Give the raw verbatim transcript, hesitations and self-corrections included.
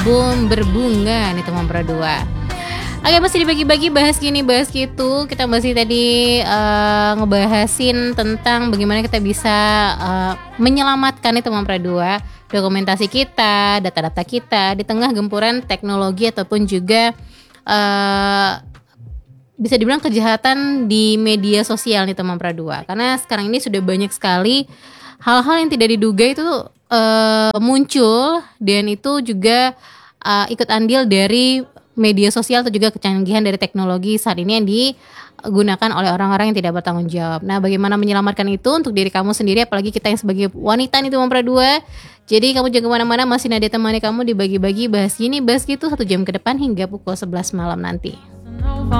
Bum berbunga nih teman Pro dua. Oke, masih dibagi-bagi, bahas gini, bahas gitu. Kita masih tadi uh, ngebahasin tentang bagaimana kita bisa uh, menyelamatkan nih teman Pro dua dokumentasi kita, data-data kita di tengah gempuran teknologi ataupun juga uh, bisa dibilang kejahatan di media sosial nih teman Pro dua. Karena sekarang ini sudah banyak sekali hal-hal yang tidak diduga itu uh, muncul, dan itu juga uh, ikut andil dari media sosial atau juga kecanggihan dari teknologi saat ini yang digunakan oleh orang-orang yang tidak bertanggung jawab. Nah, bagaimana menyelamatkan itu untuk diri kamu sendiri, apalagi kita yang sebagai wanita nih teman Pro dua. Jadi kamu jangan kemana-mana, masih Nadia temani kamu dibagi-bagi, bahas gini, bahas gitu satu jam ke depan hingga pukul sebelas malam nanti.